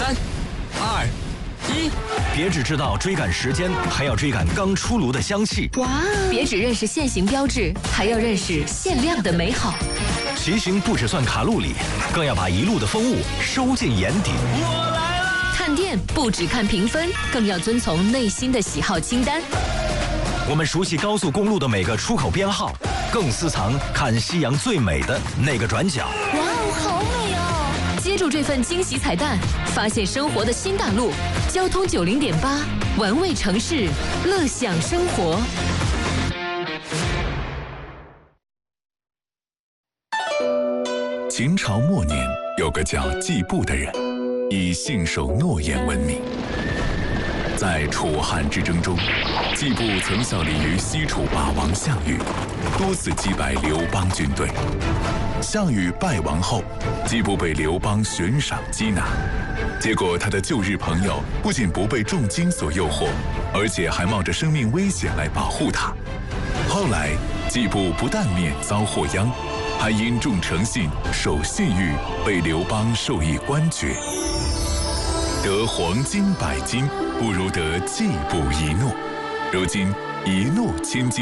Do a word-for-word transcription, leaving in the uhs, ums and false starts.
三、二、一， 别只知道追赶时间，还要追赶刚出炉的香气。 哇！别只认识现行标志，还要认识限量的美好。 骑行不只算卡路里，更要把一路的风物收进眼底。 我来啦！ 看店不只看评分，更要遵从内心的喜好清单。 我们熟悉高速公路的每个出口编号，更私藏看夕阳最美的那个转角。 哇哦，好美哦！接住这份惊喜彩蛋，发现生活的新大陆。交通九零点八，玩味城市，乐享生活。 秦朝末年，有个叫季布的人，以信守诺言闻名。在楚汉之争中，季布曾效力于西楚霸王项羽，多次击败刘邦军队。项羽败亡后，季布被刘邦悬赏缉拿，结果他的旧日朋友不仅不被重金所诱惑，而且还冒着生命危险来保护他。后来，季布不但免遭祸殃，还因重诚信、守信誉，被刘邦授以官爵。得黄金百斤，不如得季布一诺。如今一诺千金。